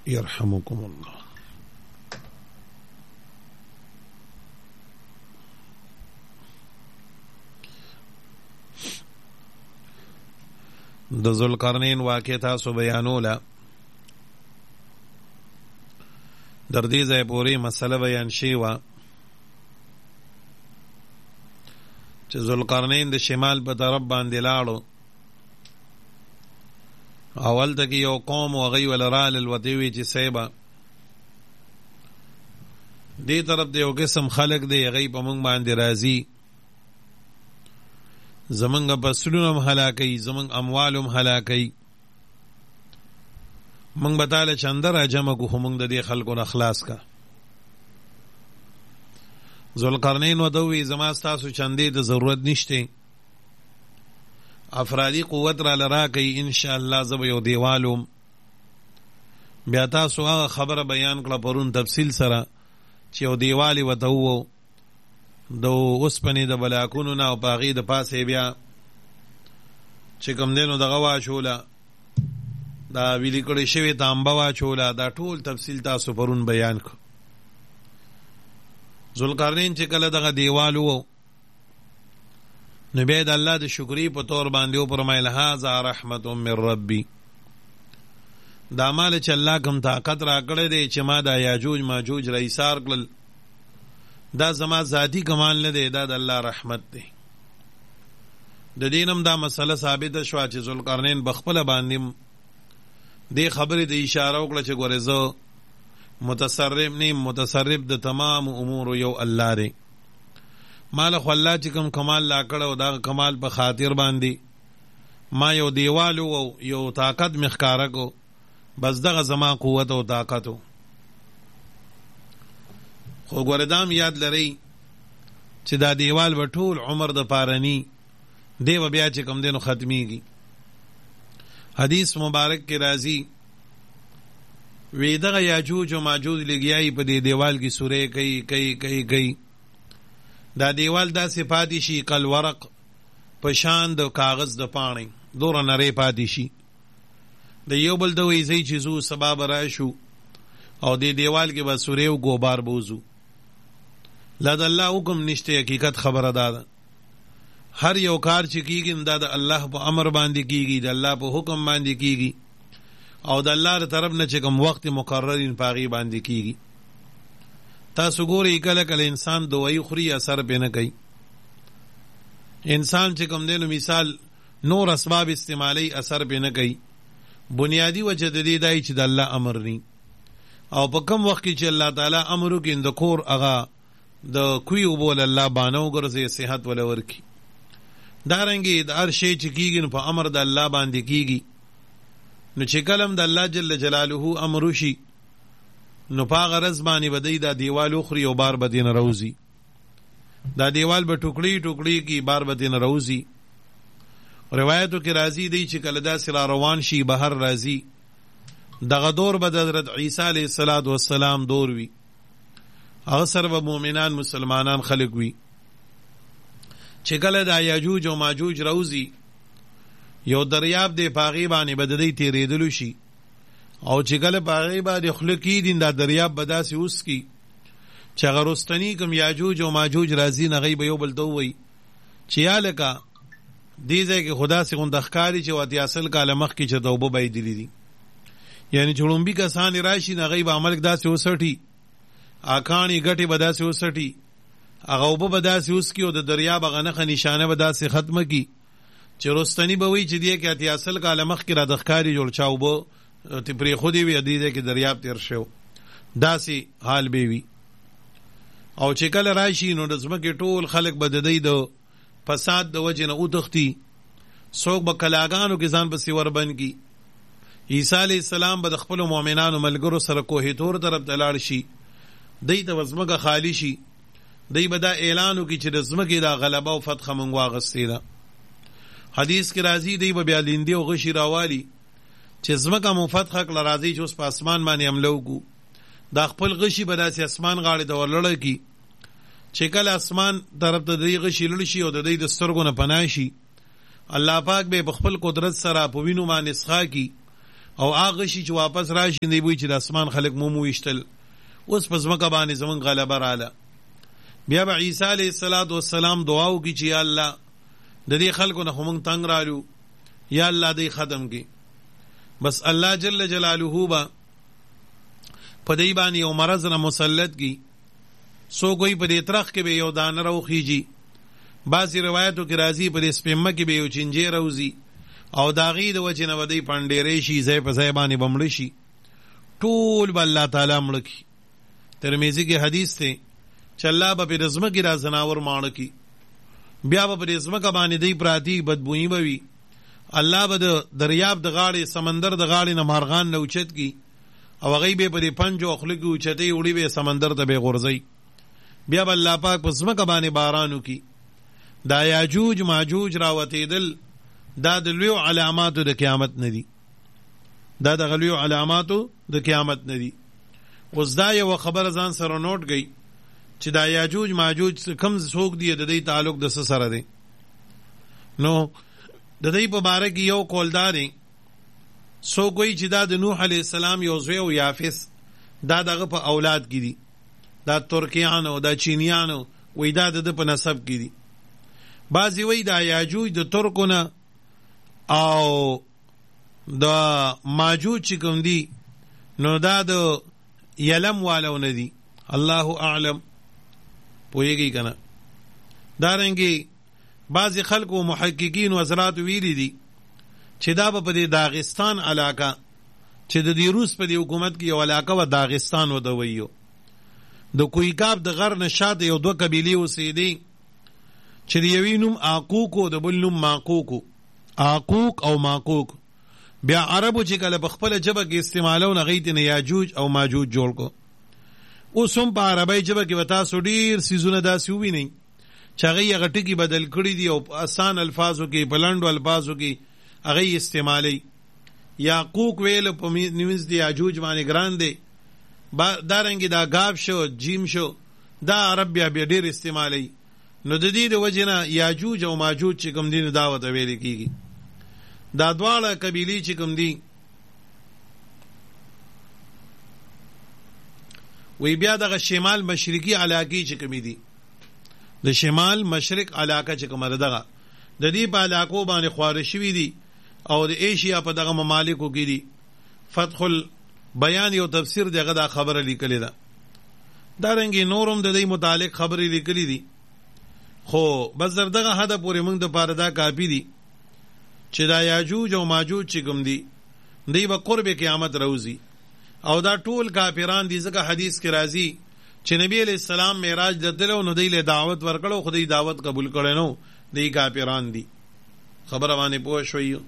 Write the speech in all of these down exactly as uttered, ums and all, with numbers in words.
يرحمكم الله. د ذوالقرنین واقع تاسو بیانوله، در دې ځای پورې مسله بیان شوې وه چې ذوالقرنین د شمال په طرف باندې لاړو. اول ته کې یو قوم و هغوی وله رالل ورته ویې چې صیبه دې طرف د یو قسم خلک دی هغوی په موږ باندې راځي، زمونږ فصلونه هم هلاکوي، زمونږ اموال هم هلاکوي، موږ به تاله چنده را جمع کړو خو موږ د دې خلکو نه خلاص که. ذوالقرنین ورته ووایي زما ستاسو چندې ته ضرورت نشته، افرادي قوت راله راکئ انشاءالله زه به یو دیوال وم. بیا تاسو هغه خبره بیان کړه پرون تفصیل سره چې یو دیوال یې ورته ووو د اوسپنې د بلاکونو نه، او په هغې د پاسې بیا چې کوم دی نو دغه واچوله، دا ویلي کړې شوې تانبه واچوله. دا ټول تفصیل تاسو پرون بیان کړ. ذوالقرنین چې کله دغه دیوال وو نو بیا د الله د شکرې په طور باندې وفرمیل هذا رحمت من ربي، دا مال چې الله کوم طاقت را کړی دی چې ما دا یاجوج ماجوج را ایثار کړل، دا زما ذاتی کمال نه دی، دا د الله رحمت دی. د دین هم دا مسله ثابته شوه چې ذوالقرنین بخپله باندې دې خبرې د اشاره وکړه چې ګورې زه متصرف نیم، متصرف د تمام امور یو الله دی. مال خو الله چې کوم کمال لا کړه او دا کمال په خاطر باندې ما یو دیوال او یو طاقت مې ښکاره کو، بس دغه زما قوت او طاقت و. خو ګوره دا هم یاد لرئ چې دا دیوال به ټول عمر د پارني دی به بیا چې کوم دی نو ختمیږي. حدیث مبارک کې راځي وی دغه یاجوج و ماجوج لګیایي په دې دیوال کې سورې کوي کوي کوي کوي دا دیوال داسې پاتې شي کل ورق په شان د کاغذ د پاڼې دوره نری پاتې شي. د یو بل د وایي ځئ چې زو سبا به راشو او دې دیوال کې به سورې او ګوبار بوزو. لا د الله حکم نشته، حقیقت خبره دا ده هر یو کار چې کیږي دا د الله په امر باندې کیږي، د الله په حکم باندې کیږي، او د الله تر طرف نه چې کوم وخت مقرر په هغې باندې کیږي. تاسو ګورئ کله کله انسان دوايي خوري اثر پې نه کوي. انسان چې کوم دی نو مثال نور اسباب استعمالی اثر پې نه کوي. بنیادی وجه د دې دی چې د الله امر نی، او په کم وخت کې چې الله تعالی امر وکړي د کور هغه د کوی اوبول الله بانه وګرځي، صحت ولا ورکي. دارنګې د هر شی چې کیږي نو په امر د الله باندې کیږي. نو چې کلم د الله جل جلاله امر وشي نو په هغه غرض باندې به دی دا دیوال وخوري او بار به دینه روزي، دا دیوال به ټوکړي ټوکړي کی بار به دینه روزي. روایتو کې راځي دی چې کله داسې را روان شي بهر راځي، دغه دور به د حضرت عیسی علیه الصلاة والسلام دور وي، هغه سره به مؤمنان مسلمانان خلق وي. چې کله دا یاجوج او ماجوج روزي یو دریاب دی په هغې باندې به د دی تېرېدلو شي، او چې کله په هغې باندې خوله کېږدي دا دریاب به داسې وڅکي چې هغه رستني کوم یاجوج او ماجوج راځي نه هغوی به یو بل ته ووایي چې یا لکه دې ځای کې خو داسې غونده ښکاري چې اتیا سل کاله مخکې چې د اوبه بایدلي دي. یعنې چې ړومبي کسان یې راشي نه هغوی به عملک داسې وسټي، اکاڼې ګټې به داسې وسټي، هغه اوبه به داسې وڅکي او د دریاب هغه نښه نشانه به داسې ختمه کړي چې رستني به وایي چې دې کې اتیا سل کاله مخکې را د ښکاري جوړ چا اوبه ته پرېښودې وي، دې ځای کې دریاب تېر شو، داسې حال به وي. او چې کله راشي نو د ځمکې ټول خلک به د دی د فساد د وجې نه وتښتي، څوک به کلاګانو کې ځان پسې وربند کي. عیسی علیه السلام به د خپلو مؤمنانو ملګرو سره کوهې تور طرف ته لاړ شي، دی ته به ځمکه خالي شي، دی به دا اعلان وکړي چې د ځمکې دا غلبه او فتحه موږ واخیستې ده. حدیث کې راځي دی به بیا لیندې او غشي راوالي چې ځمکه مو فتحه کړه، راځي چې اوس په اسمان باندې حمله وکړو. دا خپل غشي به داسې اسمان غاړې ته ورلړه کي چې کله اسمان طرف ته د دې غشي لړ شي او د دې د سترګو نه پناه شي، الله پاک به په خپل قدرت سره په وینو باندې سخا کي او هغه شي چې واپس راشي دی وی چې د اسمان خلق مومو وشتل اوس پس مکه باندې زمون غلبه رااله بیا به عیسی علیه السلام دعا وکړي چې یا الله د دې خلکو نه موږ تنگ رالو یا الله دې ختم کړي بس الله جل جلاله با په دې باندې یو مرض نه مسلط کی سو کوئی په دې ترخ کې به یو دانه راوخیږي بعضی روایتو کې راځي په دې سپېمه کې به یو چنجې راوځي او داغي د وجه نه ودی پندېرې شي ځای په ځای باندې بمړ شي ټول به الله تعالی مړ کی ترمذی کې حدیث ته چې الله به په رزمه کې را زناور ماړ کی بیا به په رزمه کې باندې دی پراتی بدبوئی بوي الله به د دریاب د غاړې سمندر د غاړې نه مارغان نه اوچت کی او هغه به په پنجو اخلي کې اوچتې وړي به سمندر ته به غورځي بیا به الله پاک په زمکه باندې باران وکي دا یاجوج ماجوج راوتیدل دا د لوی علاماتو د قیامت ندي دا د غلیو علاماتو د قیامت ندي اوس دا یو خبر ځان سره نوٹ گئی چې دا یاجوج ماجوج کم څوک دی د دې تعلق د سره دی نو د دې په باره کې یو قولدار دی سو کوئی چې دا د نوح علیه السلام یو زوی او یافس دا دغه په اولاد کې دي دا ترکیانو دا چینیانو وې دا د په نسب کې دي بعضی وې دا یاجوج د ترکو نه او دا ماجوج چې کوم دي نو دا د یلم والو نه دي الله اعلم پوهیږي کنه دارنګي بعضی خلکو محققین و حضرات ویلي دي چې دا په دې داغستان علاقه چې د دې روس په دې حکومت کې یو علاقه و داغستان و د ویو د کویکاب د غر نشاط یو دوه قبیلې اوسېدي چې یوې نوم عاقوق او د بل نوم ماقوق عاقوق او ماقوق بیا عربو چې کله په خپل ژبه کې استعمالو نه غیت نه یاجوج او ماجوج جوړ کو اوس هم په عربی ژبه کې وتا سو ډیر سيزونه داسې ویني چې هغه غټکی بدل کړی دي او آسان الفاظو کې بلندو الفاظو کې هغه استعمالي یاقوق ویل په نیوز دی یاجوج باندې ګران دی دارنګي دا غاب شو جیم شو دا عرب بیا ډیر استعمالي نو د دې د وجنه یاجوج او ماجوج چې کوم دین دعوت ویل کیږي دا دواړه قبیلې چې کوم دي وی بیا دغه شمال مشرقي علاقې چې کوم دي د شمال مشرق علاقه چې کومه دغه د دې په علاقو باندې خوار شوی دي او د ایشیا په دغه ممالکو کې دي فتح البیان یو تفسیر دغه دا خبره لیکلې ده دا رنګي نورم د دې متعلق خبرې لیکلې دي خو بس دغه هدا پورې موږ د پاره دا کافی دي چې دا یاجوج او ماجوج چې کوم دي دی به قرب قیامت روزي او دا ټول کافران دي ځکه حدیث کې راځي چې نبی علیہ السلام معراج دتلو نو دی له دعوت ورکړو خدای دعوت قبول کړي نو دی کافران دي خبره باندې پوه شوي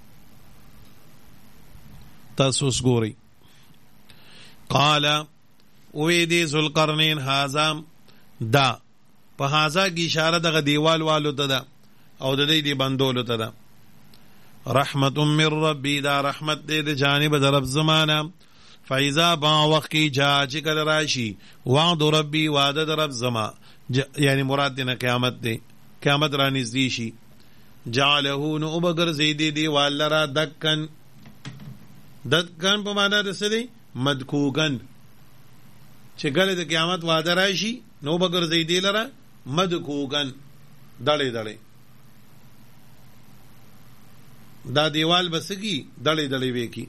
تاسو وګورئ قال وې دې ذوالقرنین هاذا دا په هاذا کی اشاره دغه دیوال والو ته ده او د دې دی بندولو ته ده رحمت من ربی دا رحمت دې د جانب د رب زمانه فایزا با وقت کی جا چې کله راشي وعد ربی وعده د رب زما یعنی مراد دې قیامت دی قیامت را نږدې شي جعله نو وبګرځي دې دی والرا دکن دکن په معنا د څه دی مدکوګن چې کله د قیامت وعده راشي نو وبګرځي دې لره مدکوګن دړې دړې دا دیوال بسکی دړې دړې وکی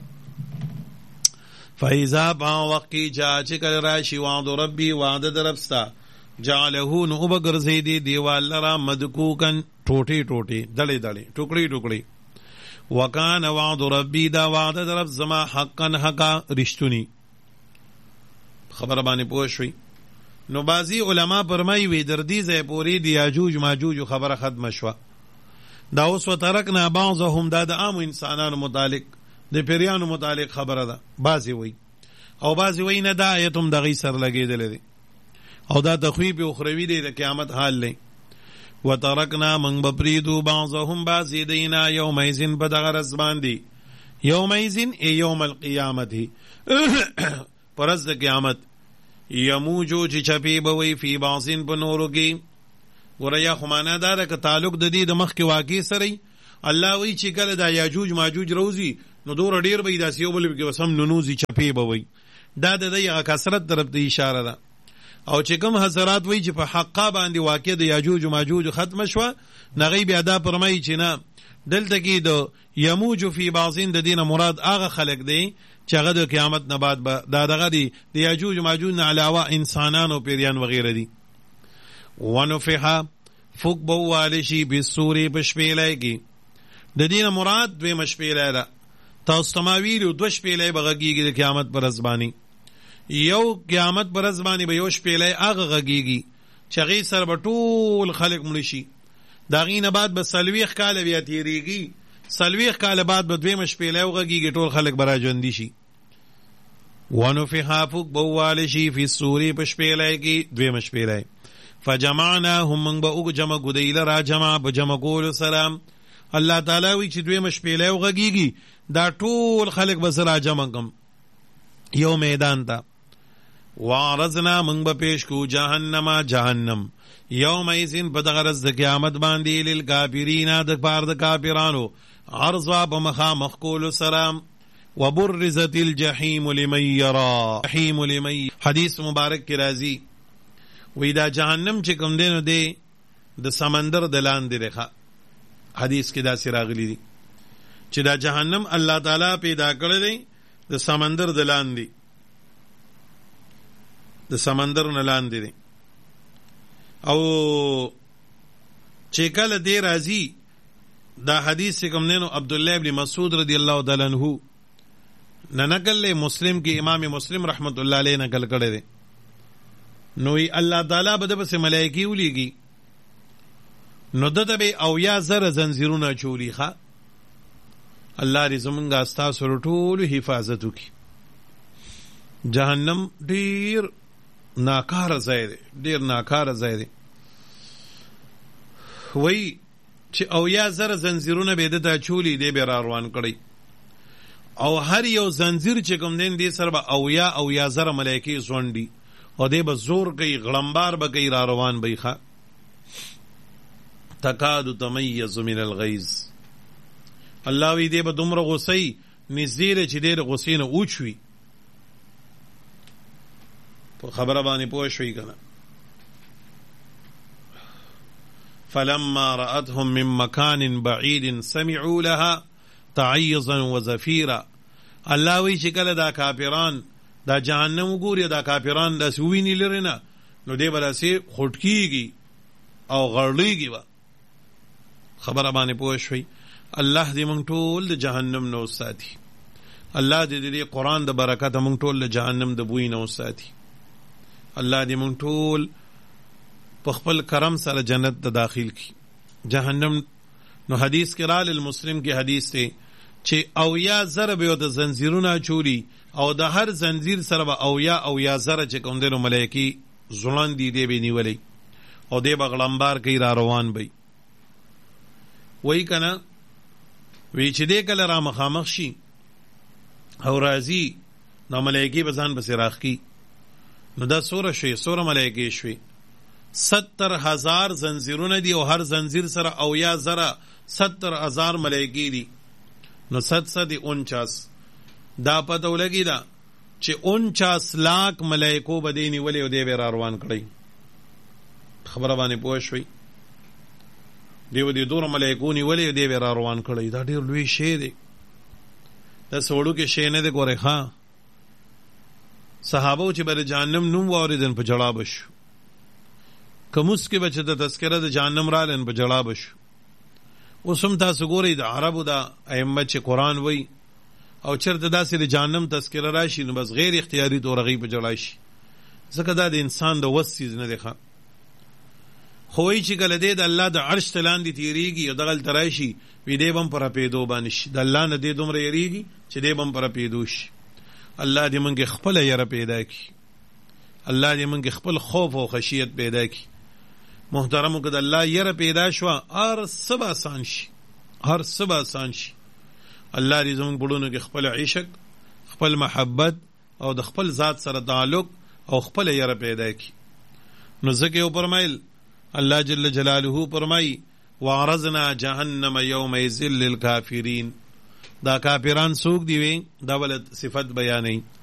فایزا با وقت جا چې کله راشي وعد ربي وعده د ربستا جعله نو وبګرځي دې دیوال لره مدکوګن ټوټي ټوټي دړې دړې ټوکړي ټوکړي وکانه وعد ربي دا وعده د رب زما حقا حقا رښتونی خبر باندې پوه شوي نو بعضی علما فرمایي وي در دې ځای پورې د یاجوج ماجوج خبره ختم شوه دا اوس وترکنا بعضهم دا د عام انسانانو متعلق د پیریانو متعلق خبره ده بعضی وي او بعضی وي نه دا آیتم دغه سر لګېدل دي او دا تخویب اخروی دی د قیامت حال لې وترکنا من بپریدو بعضهم بعضی دینا یومئذ بدغ رزبان دی یومئذ ای یوم القیامت پرز د قیامت یموجو چې چپی بوي فی بعضین په نورو کې وریا خمانه دار که تعلق د دې د مخ کې واقع سره الله وی چې کله دا یاجوج ماجوج روزي نو دور ډیر به داسې یو بل کې وسم ننوزي چپی به وي. دا د دې کثرت طرف ته اشاره ده. او چې کوم حضرات وایي چې په حقا باندې واقع د یاجوج و ماجوج ختم شوه، نغی بیا دا فرمایي چې نه، دلته کې د یموج فی بعضین د دینه مراد هغه خلق دی چې هغه د قیامت نه بعد به دا دغه دی د یاجوج و ماجوج نه علاوه انسانان او پیریان وغیره دي. ونفح فوق بوالی شي بالسوري په شپېلۍ کې، د دینه مراد دویمه شپېلۍ ده. تاسو ته ما ویلي دوه شپېلۍ به غږېږي د قیامت په ورځ باندې. یو قیامت پر ورځ باندې به یو شپېلۍ هغه غږېږي چې هغې سره به ټول خلک مړه شي. د هغې نه بعد به څلوېښت کاله بیا تېرېږي، څلوېښت کاله بعد به دویمه شپېلۍ وغږېږي، ټول خلک به راژوندي شي. ونفخ فوق به ووالی شي فی الصور په شپېلۍ کې، دویمه شپېلۍ. فجمعناهم موږ به وجمع کړو دوی لره، جمع په جمع کولو سره. الله تعالی وایي چې دویمه شپېلۍ وغږېږي، دا ټول خلک به زه راجمع کړم یو میدان ته. وعرضنا من به پیش کو جهنم جهنم یومئذ په دغه ورځ د قیامت باندې للکافرین د پاره د کافرانو عرضا په مخامخ کولو سره. وبرزت الجحیم لمن یرا، جحیم لمن، حدیث مبارک کې راځي وی دا جهنم چې کوم دی نو دی د سمندر د لاندې دی. حدیث کې داسې راغلی دی چې دا جهنم الله تعالی پیدا کړی دی د سمندر د لاندې، د سمندر نه لاندې دی. او چې کله دی راځي دا حدیث چې کوم دی نو عبدالله ابن مسعود رضی الله تعالی عنہ نه نقل مسلم کې امام مسلم رحمت الله علیه نقل کړی دی. نو الله تعالی به د پسې ملایکې ولیږي، نو دته به اویا زره زنځیرونه چولی ښه. الله دې زمونږ ستاسو ټولو حفاظت وکړي. جهنم ډیر ناکاره ځای دی، ډیر ناکاره ځای دی. وایي چې اویا زره زنځیرونه به دته چولی دی به را روان کړی، او هر یو زنځیر چې کوم دی دې سره به اویا اویا زره ملایکې ځونډي، او دی به زور کوي، غړمبار به کوي، را روان به ښه. تکاد تمیز من الغیظ، الله وی دی به دومره غصې نږدې دی چې دی د غصې نه اوچ وي. په خبره باندې پوه شوي که نه. فلما رأتهم من مکان بعید سمعوا لها تعیظا وزفیرا. الله وی چې کله دا کافران دا جهنم وګوري، دا کافران داسې وویني لرې نه، نو دی به داسې خوټ کېږي او غړلیږي به. خبره باندې پوه شوي. الله دې موږ ټول د جهنم نه وساتي. الله دې دې قرآن د برکته موږ ټول د جهنم د بوی نه وساتي. الله دې موږ ټول په خپل کرم سره جنت ته داخل کړي. جهنم نو حدیث کې راغلی، مسلم کې حدیث دی چې اویا زره به د زنځیرونه چولی، او د هر زنځیر سره به اویا اویا زره چې کوم دی نو ملایکې ځوړندې دی به نیولی، او دی به غړمبار کوي، را روان به وی کنه. وی چې دی کله را مخامخ شي او راځي نو ملایکې به ځان پسې راخکي. نو دا څوره شوي، څوره ملایکې شوي؟ ستر هزار زنځیرونه دي، او هر زنځیر سره اویا زره ستر هزار ملایکې دي. نو ست ست انچاس، دا پته ولګي دا چې انچاس لاک ملایکو به دی نیولې او دی به را روان کړی. خبره باندې پوه شوي. دی به دې دومره ملایکو نیولې او دی به را روان کړی. دا ډېر لوی شی دی، دا څه وړوکی شی نه دی. ګورئ ښه، صحابو چې به د جهنم نوم واورېدل په جړا به شو، که موس کې به چې د تذکره د جهنم رالن په جړا به شو. اوس هم تاسو ګورئ د عربو دا ائمه چې قرآن وایي او چېرته داسې د جهنم تذکره راشي نو بس غیر اختیاري طور هغوی په جړا شي، ځکه دا د انسان د وس څیز نه دی. ښه خو وایي چې کله دی د الله د عرش ته لاندې تېرېږي او دغلته راشي، وي دی به هم په رپېدو باندې شي. د الله نه دی دومره یېرېږي چې دی به هم په رپېدو شي. الله دې موږ خپله یره پیدا کړي، الله دې موږ خپل خوف او خشیت پیدا کړي. محترمو که د الله یره پیدا شوه، هر څه به آسان شي، هر څه به آسان شي. الله دې زموږ بړونو کې خپل عشق، خپل محبت او د خپل ذات سره تعلق او خپل یره پیدا کړي. نو ځکه یې وفرمایل، الله جل جلاله فرمایي وعرضنا جهنم یومئذ للکافرین. دا کافران څوک دی وی دا ول صفت بیانې